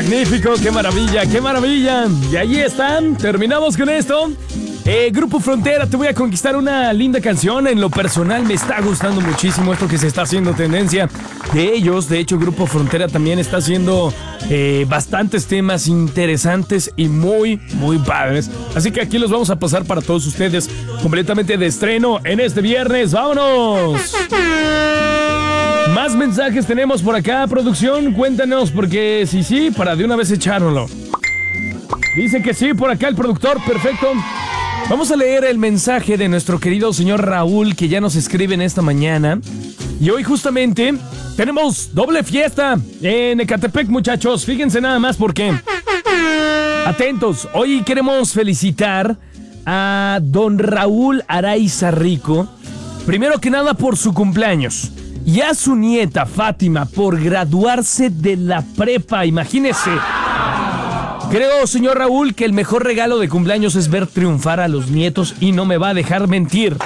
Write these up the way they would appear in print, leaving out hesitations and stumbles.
magnífico, qué maravilla, qué maravilla. Y ahí están, terminamos con esto. Grupo Frontera, te voy a conquistar, una linda canción. En lo personal me está gustando muchísimo esto que se está haciendo tendencia de ellos. De hecho, Grupo Frontera también está haciendo bastantes temas interesantes y muy, muy padres. Así que aquí los vamos a pasar para todos ustedes completamente de estreno en este viernes. ¡Vámonos! Más mensajes tenemos por acá, producción. Cuéntanos, porque sí, para de una vez echárnoslo. Dice que sí, por acá el productor, perfecto. Vamos a leer el mensaje de nuestro querido señor Raúl, que ya nos escribe en esta mañana. Y hoy justamente tenemos doble fiesta en Ecatepec, muchachos. Fíjense nada más porque... Atentos, hoy queremos felicitar a don Raúl Araiza Rico. Primero que nada por su cumpleaños. Y a su nieta Fátima por graduarse de la prepa, imagínese. Creo, señor Raúl, que el mejor regalo de cumpleaños es ver triunfar a los nietos y no me va a dejar mentir.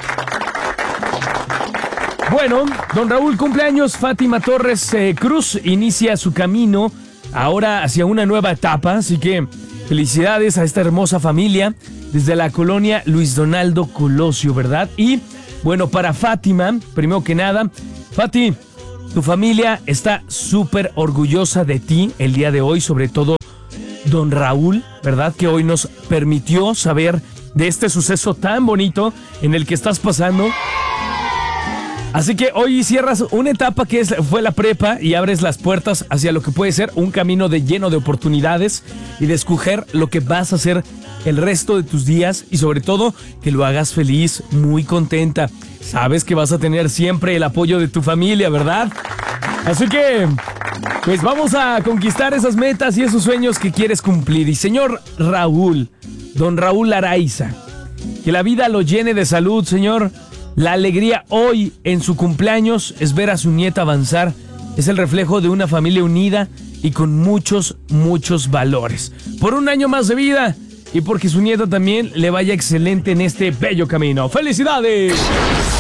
Bueno, don Raúl, cumpleaños. Fátima Torres Cruz inicia su camino ahora hacia una nueva etapa, así que felicidades a esta hermosa familia desde la colonia Luis Donaldo Colosio, ¿verdad? Y bueno, para Fátima, primero que nada, Fati, tu familia está súper orgullosa de ti el día de hoy, sobre todo don Raúl, ¿verdad? Que hoy nos permitió saber de este suceso tan bonito en el que estás pasando. Así que hoy cierras una etapa que fue la prepa y abres las puertas hacia lo que puede ser un camino lleno de oportunidades y de escoger lo que vas a hacer el resto de tus días y sobre todo que lo hagas feliz, muy contenta. Sabes que vas a tener siempre el apoyo de tu familia, ¿verdad? Así que, pues vamos a conquistar esas metas y esos sueños que quieres cumplir. Y señor Raúl, don Raúl Araiza, que la vida lo llene de salud, señor. La alegría hoy en su cumpleaños es ver a su nieta avanzar. Es el reflejo de una familia unida y con muchos, muchos valores. Por un año más de vida y porque su nieta también le vaya excelente en este bello camino. ¡Felicidades!